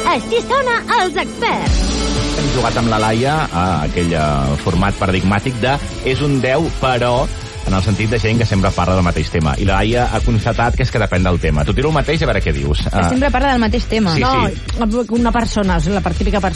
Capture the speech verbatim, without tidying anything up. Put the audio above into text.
Així sona Els Experts. Hem jugat amb la Laia a aquell format paradigmàtic de és un deu, però en el sentit de gent que sempre parla del mateix tema. I la Laia ha constatat que és que depèn del tema. Tu tiro el mateix a veure què dius. Que sempre parla del mateix tema. Sí, no, sí. una persona, la típica persona